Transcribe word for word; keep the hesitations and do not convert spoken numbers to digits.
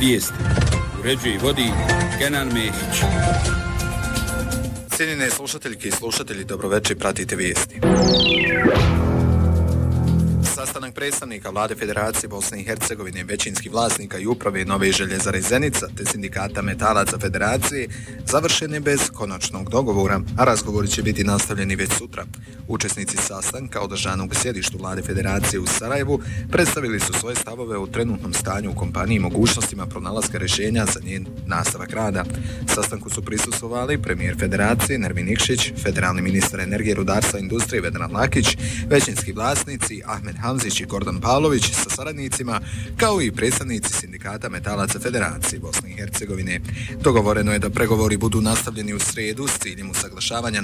Vijesti uređuje i vodi Kenan Mehić. Cijenjene slušateljke i slušatelji, dobroveče, pratite vijesti. Sastanak predstavnika Vlade Federacije Bosne i Hercegovine, većinskih vlasnika i uprave Nove željezare Zenica te sindikata metalaca Federacije završen je bez konačnog dogovora, a razgovori će biti nastavljeni već sutra. Učesnici sastanka održanog u sjedištu Vlade Federacije u Sarajevu predstavili su svoje stavove o trenutnom stanju u kompaniji i mogućnostima pronalaska rješenja za njen nastavak rada. Sastanku su prisustvovali premijer Federacije Nermin Ikšić, federalni ministar energije, rudarstva i industrije Vedran Lakić, većinski vlasnici Ahmed Hamzić i Gordan Pavlović sa saradnicima, kao i predstavnici sindikata metalaca Federacije Bosne i Hercegovine. Dogovoreno je da pregovori budu nastavljeni u srijedu s ciljem usaglašavanja